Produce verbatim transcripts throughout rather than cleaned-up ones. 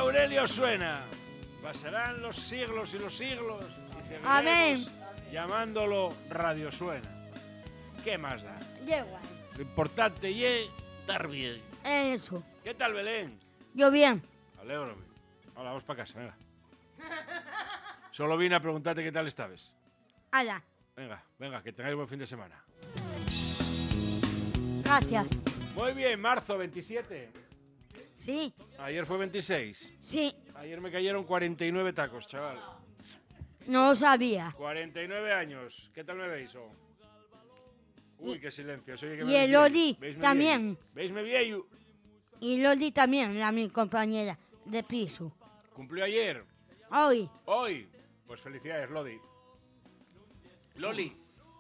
Aurelio suena. Pasarán los siglos y los siglos y seguiremos Amén. llamándolo Radio Suena. ¿Qué más da? Llego. Lo importante es estar bien. Eso. ¿Qué tal, Belén? Yo bien. Alegro. Hola, vamos para casa, venga. Solo vine a preguntarte qué tal estabas. Hala. Venga, venga, que tengáis buen fin de semana. Gracias. Muy bien, marzo veintisiete. Sí. Ayer fue veintiséis. Sí. Ayer me cayeron cuarenta y nueve tacos, chaval. No lo sabía. cuarenta y nueve años. ¿Qué tal me veis? Oh? Uy, qué silencio. Oye, que me Y veis el viejo. Loli ¿Veisme también. viejo? ¿Veisme viejo? Y Loli también, la mi compañera de piso. ¿Cumplió ayer? Hoy. Hoy. Pues felicidades, Lodi. Loli.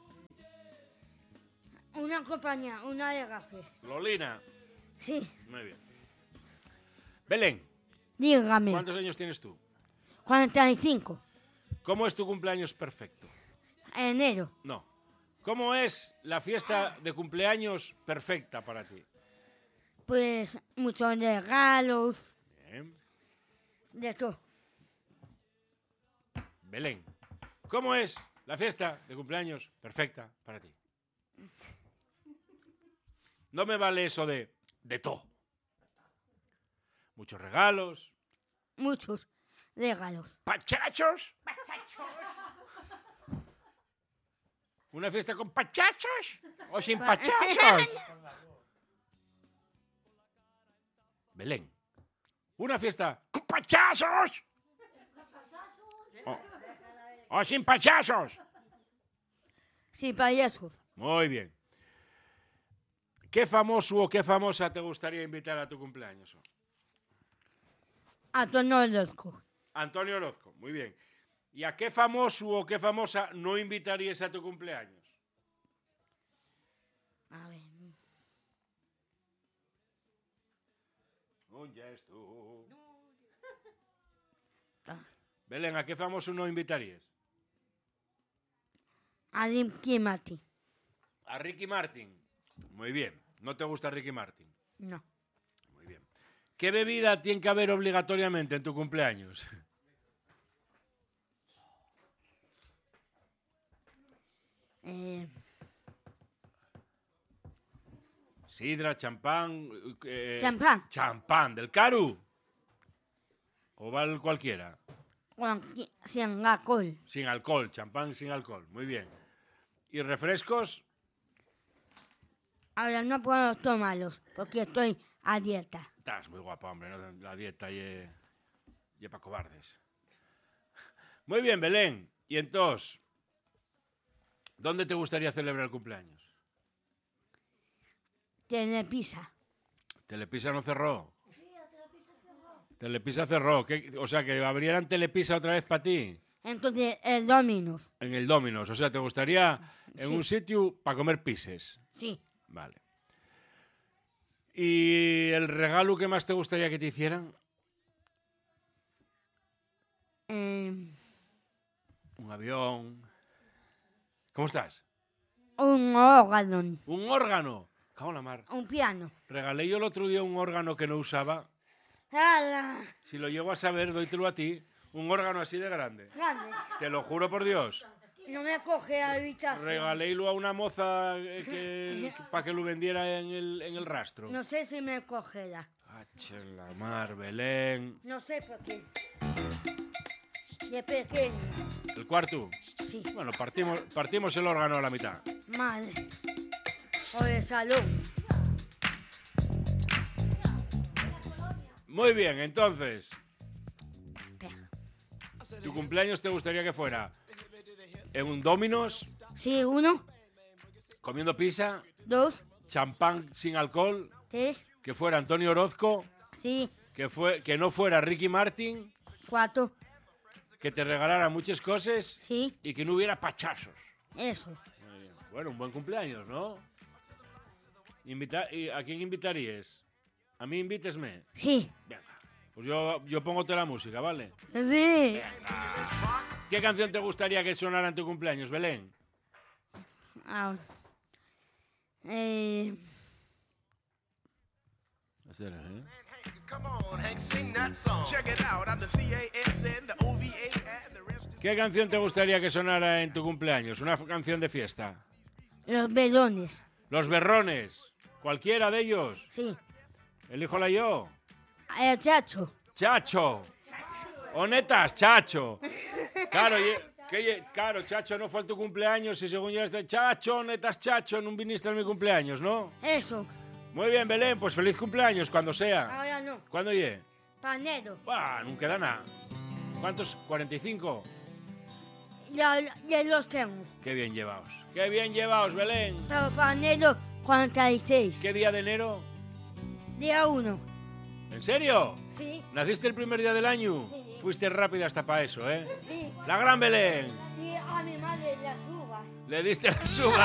Una compañía, una de gafes. Lolina. Sí. Muy bien. Belén, Dígame. ¿cuántos años tienes tú? cuarenta y cinco. ¿Cómo es tu cumpleaños perfecto? Enero. No. ¿Cómo es la fiesta de cumpleaños perfecta para ti? Pues muchos regalos. Bien. De todo. Belén, ¿cómo es la fiesta de cumpleaños perfecta para ti? No me vale eso de de todo. Muchos regalos. Muchos regalos. ¿Pachachos? ¿Una fiesta con pachachos o sin pachachos? Belén, ¿una fiesta con pachachos o, o sin pachachos? Sin payasos. Muy bien. ¿Qué famoso o qué famosa te gustaría invitar a tu cumpleaños? Antonio Orozco. Antonio Orozco, muy bien. ¿Y a qué famoso o qué famosa no invitarías a tu cumpleaños? A ver. Un gesto. Ah. Belén, ¿a qué famoso no invitarías? A Ricky Martin. A Ricky Martin. Muy bien. ¿No te gusta Ricky Martin? No. Muy bien. ¿Qué bebida tiene que haber obligatoriamente en tu cumpleaños? Eh, Sidra, champán. eh, Champán. Champán, del Caru. O val cualquiera. cualqui- sin alcohol. Sin alcohol, champán sin alcohol. Muy bien. ¿Y refrescos? Ahora no puedo tomarlos porque estoy a dieta. Estás muy guapa, hombre, ¿no? La dieta y y para cobardes. Muy bien, Belén. Y entonces, ¿dónde te gustaría celebrar el cumpleaños? Tiene pizza. Telepisa no cerró. Telepisa cerró. ¿Qué? O sea, que abrieran Telepisa otra vez para ti. Entonces, el Dominos. En el Dominos. O sea, ¿te gustaría en Sí. un sitio para comer pises? Sí. Vale. ¿Y el regalo que más te gustaría que te hicieran? Eh, Un avión. ¿Cómo estás? un órgano. Un órgano. Cago en la mar. Un piano. Regalé yo el otro día un órgano que no usaba. ¡Hala! Si lo llego a saber, doítelo a ti. Un órgano así de grande. Grande. Te lo juro por Dios. No me coge la habitación. Regalélo a una moza eh, que, que- para que lo vendiera en el, en el rastro. No sé si me cogerá. Hache la mar, Belén. No sé por qué. De pequeño. ¿El cuarto? Sí. Bueno, partimos, partimos el órgano a la mitad. Mal. O de salón. Muy bien, entonces, Espera. ¿tu cumpleaños te gustaría que fuera en un Domino's, Sí, uno, comiendo pizza, dos, champán sin alcohol, tres, que fuera Antonio Orozco, sí, que, fue, que no fuera Ricky Martin, cuatro, que te regalara muchas cosas sí, y que no hubiera pachazos? eso. Muy bien. Bueno, un buen cumpleaños, ¿no? Invita- ¿y ¿A quién invitarías? ¿A mí invítesme? Sí, Venga, pues yo, yo pongo toda la música, ¿vale? sí. ¿Qué canción te gustaría que sonara en tu cumpleaños, Belén? Ah, eh, Espera, ¿eh? ¿Qué canción te gustaría que sonara en tu cumpleaños? Una canción de fiesta. Los velones. Los berrones. ¿Cualquiera de ellos? Sí. Elíjola yo. El chacho. Chacho. Honetas, Chacho. Claro, que, claro, Chacho, no fue tu cumpleaños y según ya este Chacho, netas, Chacho, no viniste a mi cumpleaños, ¿no? Eso. Muy bien, Belén, pues feliz cumpleaños, cuando sea. Ahora no. ¿Cuándo llegue? Panero. Bah, no queda nada. ¿Cuántos? ¿cuarenta y cinco? Ya, ya los tengo. Qué bien llevaos. Qué bien llevaos, Belén. Pero panero cuarenta y seis. ¿Qué día de enero? Día uno. ¿En serio? Sí. ¿Naciste el primer día del año? Sí. Fuiste rápida hasta para eso, ¿eh? Sí. La gran Belén. Y a mi madre las uvas. Le diste las uvas.